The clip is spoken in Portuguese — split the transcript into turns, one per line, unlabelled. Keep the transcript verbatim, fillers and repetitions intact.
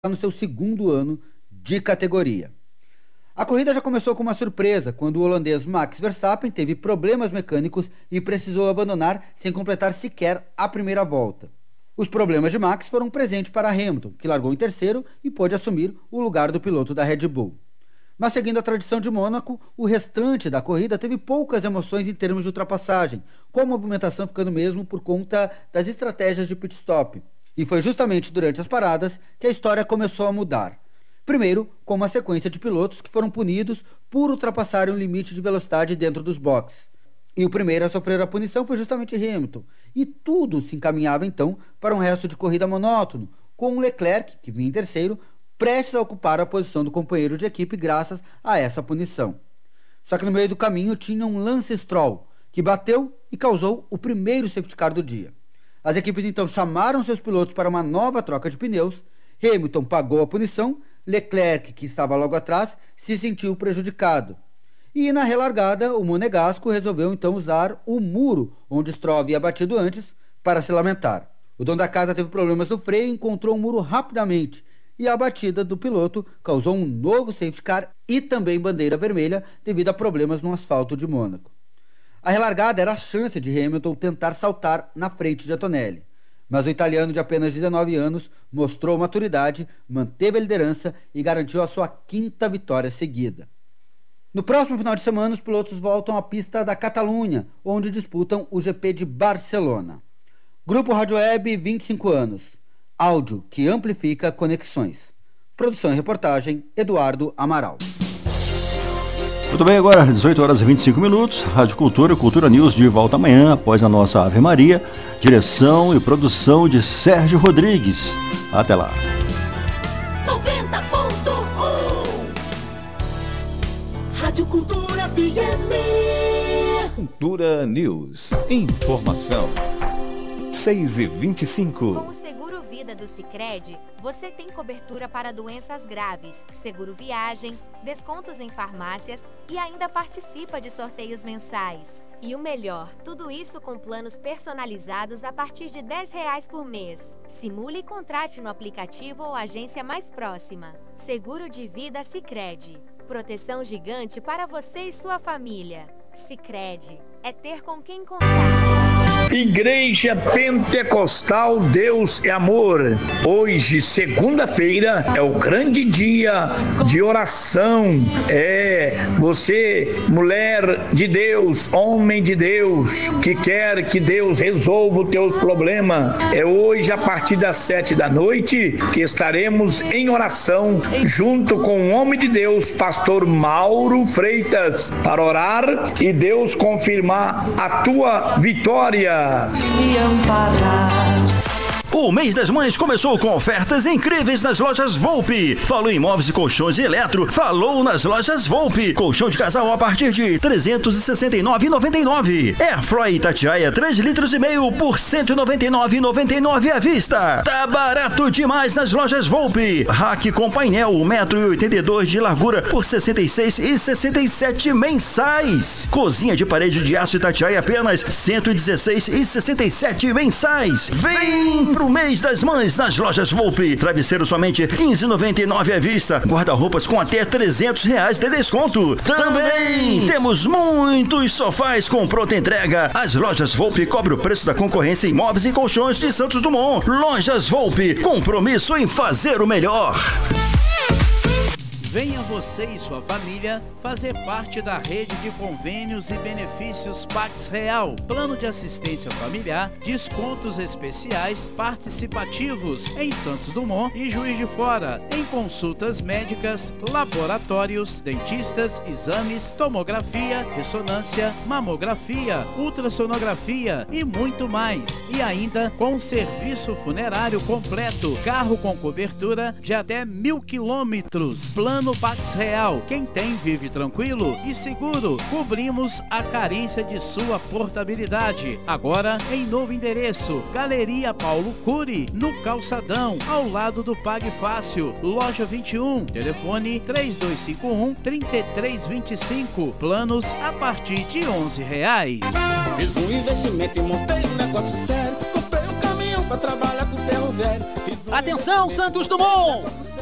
no seu segundo ano de categoria. A corrida já começou com uma surpresa, quando o holandês Max Verstappen teve problemas mecânicos e precisou abandonar sem completar sequer a primeira volta. Os problemas de Max foram um presente para Hamilton, que largou em terceiro e pôde assumir o lugar do piloto da Red Bull. Mas seguindo a tradição de Mônaco, o restante da corrida teve poucas emoções em termos de ultrapassagem, com a movimentação ficando mesmo por conta das estratégias de pit stop. E foi justamente durante as paradas que a história começou a mudar. Primeiro, com uma sequência de pilotos que foram punidos por ultrapassarem o limite de velocidade dentro dos boxes. E o primeiro a sofrer a punição foi justamente Hamilton. E tudo se encaminhava então para um resto de corrida monótono, com Leclerc, que vinha em terceiro, prestes a ocupar a posição do companheiro de equipe graças a essa punição. Só que no meio do caminho tinha um Lance Stroll, que bateu e causou o primeiro safety car do dia. As equipes então chamaram seus pilotos para uma nova troca de pneus. Hamilton pagou a punição, Leclerc, que estava logo atrás, se sentiu prejudicado. E na relargada, o monegasco resolveu então usar o muro onde Stroll havia batido antes para se lamentar. O dono da casa teve problemas no freio e encontrou o muro rapidamente, e a batida do piloto causou um novo safety car e também bandeira vermelha devido a problemas no asfalto de Mônaco. A relargada era a chance de Hamilton tentar saltar na frente de Antonelli, mas o italiano de apenas dezenove anos mostrou maturidade, manteve a liderança e garantiu a sua quinta vitória seguida. No próximo final de semana, os pilotos voltam à pista da Catalunha, onde disputam o G P de Barcelona. Grupo Rádio Web, vinte e cinco anos. Áudio que amplifica conexões. Produção e reportagem, Eduardo Amaral.
Muito bem, agora dezoito horas e vinte e cinco minutos, Rádio Cultura, Cultura News de volta amanhã, após a nossa Ave Maria, direção e produção de Sérgio Rodrigues. Até lá.
noventa ponto um Rádio Cultura F M.
Cultura News. Informação. seis e vinte e cinco.
Com o Seguro Vida do Sicredi, você tem cobertura para doenças graves, seguro viagem, descontos em farmácias e ainda participa de sorteios mensais. E o melhor, tudo isso com planos personalizados a partir de dez reais por mês. Simule e contrate no aplicativo ou agência mais próxima. Seguro de Vida Sicredi. Proteção gigante para você e sua família. Sicredi. É ter com quem contar.
Igreja Pentecostal Deus é Amor. Hoje, segunda-feira, é o grande dia de oração. É você, mulher de Deus, homem de Deus, que quer que Deus resolva o teu problema. É hoje, a partir das sete da noite, que estaremos em oração junto com o homem de Deus, pastor Mauro Freitas, para orar e Deus confirmar a tua vitória.
E amparar.
O mês das mães começou com ofertas incríveis nas lojas Volpe. Falou em móveis e colchões e eletro, falou nas lojas Volpe. Colchão de casal a partir de trezentos e sessenta e nove reais e noventa e nove centavos. Airfry Itatiaia três litros e meio por cento e noventa e nove reais e noventa e nove centavos à vista. Tá barato demais nas lojas Volpe. Rack com painel um metro e oitenta e dois de largura por sessenta e seis reais e sessenta e sete centavos mensais. Cozinha de parede de aço Itatiaia apenas cento e dezesseis reais e sessenta e sete centavos mensais. Vem pro mês das mães nas lojas Volpe. Travesseiro somente quinze reais e noventa e nove centavos à vista. Guarda-roupas com até trezentos reais de desconto. Também temos muitos sofás com pronta entrega. As lojas Volpe cobrem o preço da concorrência em móveis e colchões de Santos Dumont. Lojas Volpe, compromisso em fazer o melhor.
Venha você e sua família fazer parte da rede de convênios e benefícios Pax Real. Plano de assistência familiar, descontos especiais participativos em Santos Dumont e Juiz de Fora, em consultas médicas, laboratórios, dentistas, exames, tomografia, ressonância, mamografia, ultrassonografia e muito mais. E ainda com serviço funerário completo, carro com cobertura de até mil quilômetros. Plano No Pax Real, quem tem vive tranquilo e seguro. Cobrimos a carência de sua portabilidade. Agora em novo endereço, Galeria Paulo Cury, no Calçadão, ao lado do Pague Fácil, loja vinte e um, telefone três dois cinco um, três três dois cinco, planos a partir de onze reais.
Fiz um investimento e montei um negócio sério, comprei um caminhão pra trabalhar com ferro velho. Fiz um Atenção, Santos Dumont!